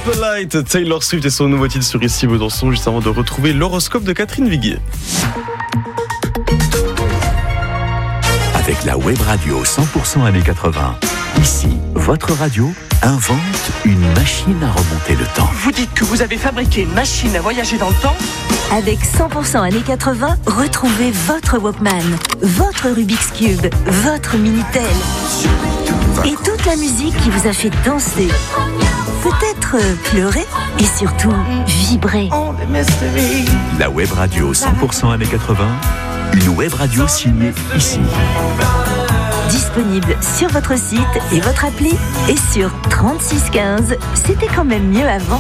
Spotlight, Taylor Swift et son nouveau titre sur Ici Besançon, juste avant de retrouver l'horoscope de Catherine Viguier. Avec la web radio 100% années 80, ici, votre radio invente une machine à remonter le temps. Vous dites que vous avez fabriqué une machine à voyager dans le temps ? Avec 100% années 80, retrouvez votre Walkman, votre Rubik's Cube, votre Minitel et toute la musique qui vous a fait danser, peut-être pleurer et surtout vibrer. La web radio 100% années 80, une web radio signée ici. Disponible sur votre site et votre appli et sur 3615. C'était quand même mieux avant.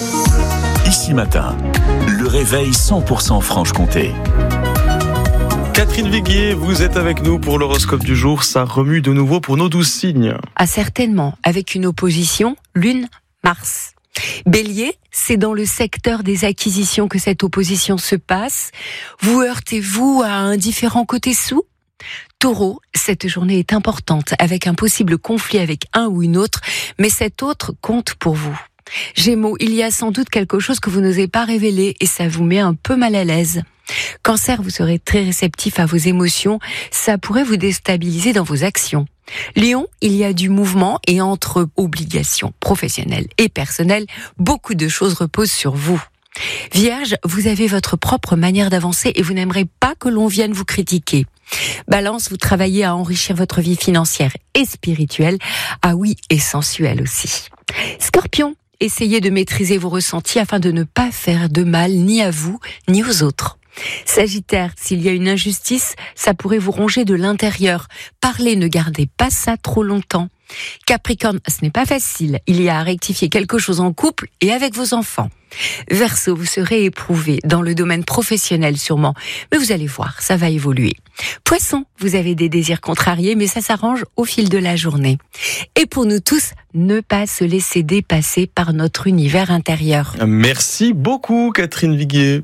Ici matin, le réveil 100% Franche-Comté. Catherine Viguier, vous êtes avec nous pour l'horoscope du jour. Ça remue de nouveau pour nos 12 signes. Ah, certainement, avec une opposition Lune-Mars. Bélier, c'est dans le secteur des acquisitions que cette opposition se passe. Vous heurtez-vous à un différent côté sous ? Taureau, cette journée est importante avec un possible conflit avec un ou une autre, mais cet autre compte pour vous. Gémeaux, il y a sans doute quelque chose que vous n'osez pas révéler et ça vous met un peu mal à l'aise. Cancer, vous serez très réceptif à vos émotions, ça pourrait vous déstabiliser dans vos actions. Lion, il y a du mouvement et entre obligations professionnelles et personnelles, beaucoup de choses reposent sur vous. Vierge, vous avez votre propre manière d'avancer et vous n'aimerez pas que l'on vienne vous critiquer. Balance, vous travaillez à enrichir votre vie financière et spirituelle, ah oui, et sensuelle aussi. Scorpion, essayez de maîtriser vos ressentis afin de ne pas faire de mal ni à vous ni aux autres. Sagittaire, s'il y a une injustice, ça pourrait vous ronger de l'intérieur. Parlez, ne gardez pas ça trop longtemps. Capricorne, ce n'est pas facile. Il y a à rectifier quelque chose en couple et avec vos enfants. Verseau, vous serez éprouvé dans le domaine professionnel sûrement, mais vous allez voir, ça va évoluer. Poisson, vous avez des désirs contrariés, mais ça s'arrange au fil de la journée. Et pour nous tous, ne pas se laisser dépasser par notre univers intérieur. Merci beaucoup Catherine Viguier.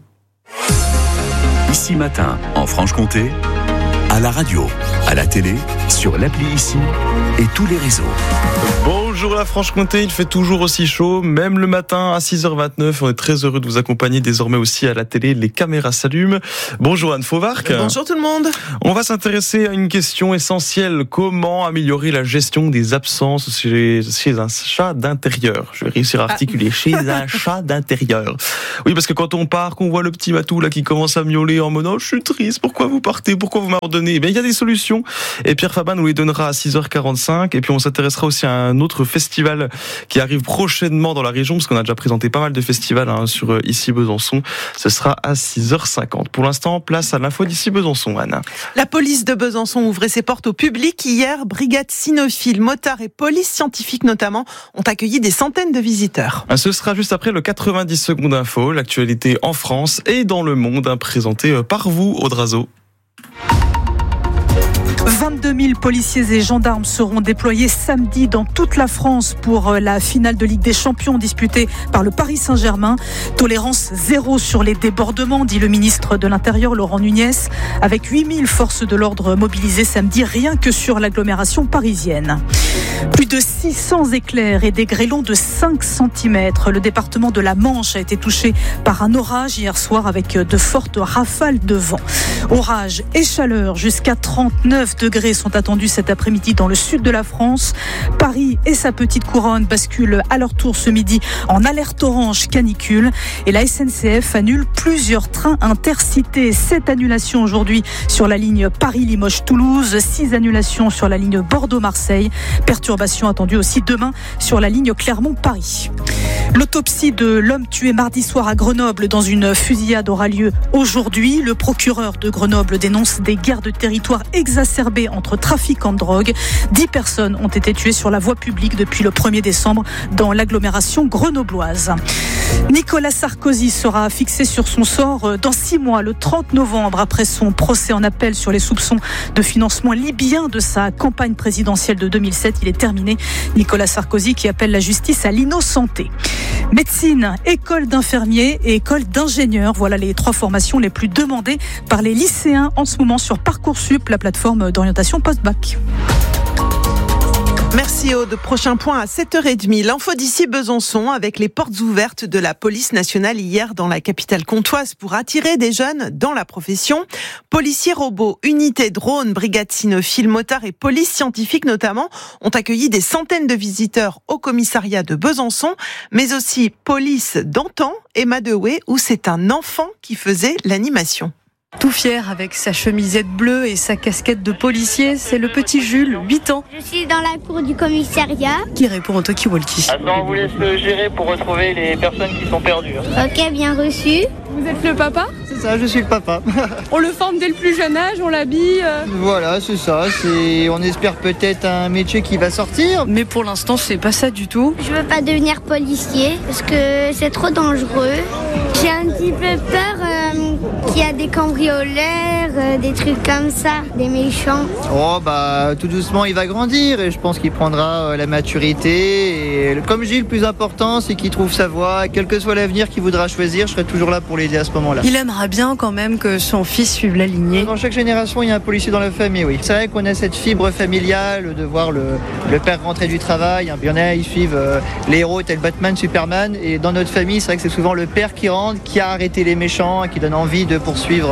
Ici matin, en Franche-Comté, à la radio, à la télé, sur l'appli Ici et tous les réseaux. Bonjour la Franche-Comté, il fait toujours aussi chaud, même le matin à 6h29. On est très heureux de vous accompagner désormais aussi à la télé. Les caméras s'allument. Bonjour Anne Fauvarc. Bonjour tout le monde. On va s'intéresser à une question essentielle. Comment améliorer la gestion des absences chez un chat d'intérieur ? Je vais réussir à articuler. Chez un chat d'intérieur. Oui, parce que quand on part, qu'on voit le petit matou là qui commence à miauler en mode « Oh, je suis triste, pourquoi vous partez ? Pourquoi vous m'abandonnez ?» Eh bien, il y a des solutions. Et Pierre Faban nous les donnera à 6h45. Et puis, on s'intéressera aussi à un autre festival qui arrive prochainement dans la région, parce qu'on a déjà présenté pas mal de festivals sur Ici Besançon. Ce sera à 6h50. Pour l'instant, place à l'info d'Ici Besançon, Anne. La police de Besançon ouvrait ses portes au public hier. Brigade cynophile, motards et police scientifique notamment ont accueilli des centaines de visiteurs. Ce sera juste après le 90 secondes info, l'actualité en France et dans le monde, présenté par vous, Audrazo. 22 000 policiers et gendarmes seront déployés samedi dans toute la France pour la finale de Ligue des Champions disputée par le Paris Saint-Germain. Tolérance zéro sur les débordements, dit le ministre de l'Intérieur Laurent Nunez, avec 8 000 forces de l'ordre mobilisées samedi rien que sur l'agglomération parisienne. Plus de 600 éclairs et des grêlons de 5 cm. Le département de la Manche a été touché par un orage hier soir avec de fortes rafales de vent. Orage et chaleur jusqu'à 39 degrés sont attendus cet après-midi dans le sud de la France. Paris et sa petite couronne basculent à leur tour ce midi en alerte orange canicule. Et la SNCF annule plusieurs trains intercités. 7 annulations aujourd'hui sur la ligne Paris-Limoges-Toulouse, 6 annulations sur la ligne Bordeaux-Marseille. Perturbations attendues aussi demain sur la ligne Clermont-Paris. L'autopsie de l'homme tué mardi soir à Grenoble dans une fusillade aura lieu aujourd'hui. Le procureur de Grenoble dénonce des guerres de territoire exacerbées entre trafiquants de drogue. 10 personnes ont été tuées sur la voie publique depuis le 1er décembre dans l'agglomération grenobloise. Nicolas Sarkozy sera fixé sur son sort dans 6 mois, le 30 novembre, après son procès en appel sur les soupçons de financement libyen de sa campagne présidentielle de 2007. Il est terminé. Nicolas Sarkozy qui appelle la justice à l'innocenté. Médecine, école d'infirmiers et école d'ingénieurs. Voilà les 3 formations les plus demandées par les lycéens en ce moment sur Parcoursup, la plateforme d'orientation post-bac. Merci Aude. Prochain point à 7h30. L'info d'ici Besançon avec les portes ouvertes de la police nationale hier dans la capitale comtoise pour attirer des jeunes dans la profession. Policiers robots, unités drones, brigades cynophiles, motards et police scientifique notamment ont accueilli des centaines de visiteurs au commissariat de Besançon, mais aussi police d'antan et Madewey où c'est un enfant qui faisait l'animation. Tout fier avec sa chemisette bleue et sa casquette de policier, c'est le petit Jules, 8 ans. Je suis dans la cour du commissariat. Qui répond au talkie-walkie. Attends, on vous laisse gérer pour retrouver les personnes qui sont perdues. Ok, bien reçu. Vous êtes le papa ? C'est ça, je suis le papa. On le forme dès le plus jeune âge, on l'habille. Voilà, c'est ça. On espère peut-être un métier qui va sortir. Mais pour l'instant, c'est pas ça du tout. Je veux pas devenir policier parce que c'est trop dangereux. J'ai un petit peu peur qu'il y a des cambrioleurs, des trucs comme ça, des méchants. Oh bah tout doucement il va grandir et je pense qu'il prendra la maturité. Et comme je dis, le plus important c'est qu'il trouve sa voie. Quel que soit l'avenir qu'il voudra choisir, je serai toujours là pour l'aider à ce moment-là. Il aimerait bien quand même que son fils suive la lignée. Dans chaque génération, il y a un policier dans la famille, oui. C'est vrai qu'on a cette fibre familiale de voir le père rentrer du travail. Il y en a, ils suivent les héros tels Batman, Superman. Et dans notre famille, c'est vrai que c'est souvent le père qui rentre, qui a arrêté les méchants, qui donne envie de poursuivre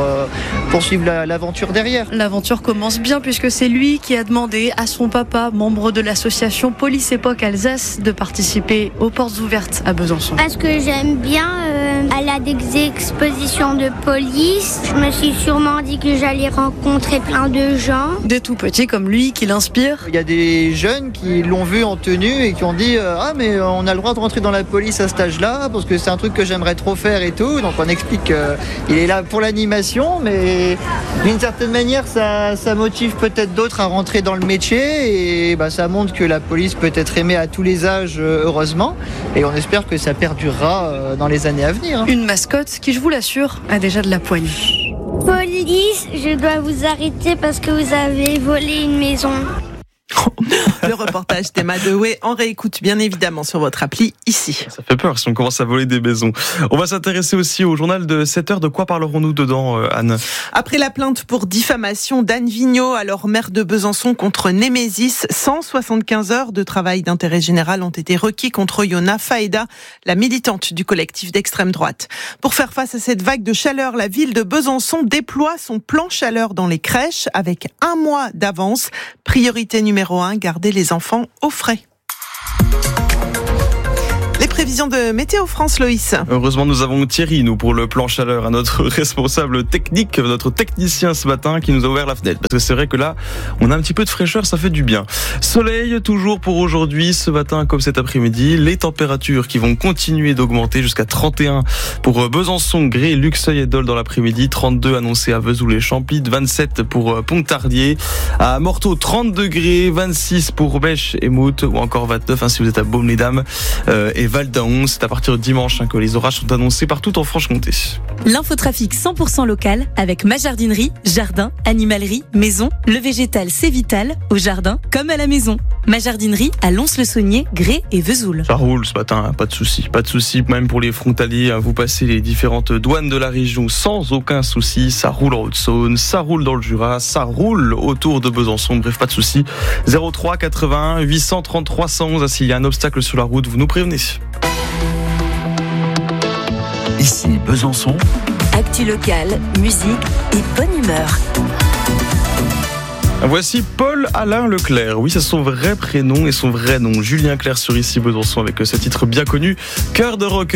l'aventure derrière. L'aventure commence bien puisque c'est lui qui a demandé à son papa, membre de l'association Police Époque Alsace, de participer aux portes ouvertes à Besançon. Parce que j'aime bien aller à des expositions de police. Je me suis sûrement dit que j'allais rencontrer plein de gens. Des tout petits comme lui qui l'inspirent. Il y a des jeunes qui l'ont vu en tenue et qui ont dit ah mais on a le droit de rentrer dans la police à cet âge-là parce que c'est un truc que j'aimerais trop faire et tout. Donc on explique qu'il est là pour l'animation, mais d'une certaine manière ça motive peut-être d'autres à rentrer dans le métier et ça montre que la police peut être aimée à tous les âges heureusement et on espère que ça perdurera dans les années à venir. Une mascotte qui, je vous l'assure, a déjà de la poigne. Police, je dois vous arrêter parce que vous avez volé une maison. Le reportage des Madewey en réécoute bien évidemment sur votre appli ici. Ça fait peur si on commence à voler des maisons. On va s'intéresser aussi au journal de 7h. De quoi parlerons-nous dedans, Anne ? Après la plainte pour diffamation d'Anne Vigneault, alors maire de Besançon contre Némésis, 175 heures de travail d'intérêt général ont été requis contre Yona Faeda, la militante du collectif d'extrême droite. Pour faire face à cette vague de chaleur, la ville de Besançon déploie son plan chaleur dans les crèches avec 1 mois d'avance. Priorité numéro 1, garder les enfants au frais. Les prévisions de Météo France, Loïs. Heureusement, nous avons Thierry, pour le plan chaleur, notre responsable technique, notre technicien ce matin qui nous a ouvert la fenêtre. Parce que c'est vrai que là, on a un petit peu de fraîcheur, ça fait du bien. Soleil, toujours pour aujourd'hui, ce matin comme cet après-midi. Les températures qui vont continuer d'augmenter jusqu'à 31 pour Besançon, Gré, Luxeuil et Dole dans l'après-midi. 32 annoncés à Vesoul-les-Champis, 27 pour Pontarlier. À Morteau, 30 degrés, 26 pour Bêche et Mout, ou encore 29 si vous êtes à Baume-les-Dames et Val-d'Aon. C'est à partir de dimanche que les orages sont annoncés partout en Franche-Comté. L'infotrafic 100% local avec ma jardinerie, jardin, animalerie, maison. Le végétal c'est vital, au jardin comme à la maison. Ma jardinerie à Lons-le-Saunier, Gré et Vesoul. Ça roule ce matin, pas de souci, même pour les frontaliers. Vous passez les différentes douanes de la région sans aucun souci. Ça roule en Haute-Saône, ça roule dans le Jura, ça roule autour de Besançon. Bref, pas de souci. 03 81 833 111. S'il y a un obstacle sur la route, vous nous prévenez. Ici Besançon. Actu locale, musique et bonne humeur. Voici Paul-Alain Leclerc. Oui, c'est son vrai prénom et son vrai nom. Julien Clerc sur Ici Besançon avec ce titre bien connu, Cœur de rocker.